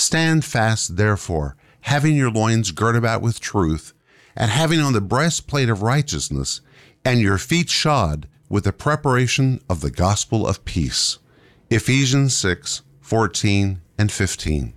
Stand fast, therefore, having your loins girt about with truth, and having on the breastplate of righteousness, and your feet shod with the preparation of the gospel of peace. Ephesians 6:14 and 15.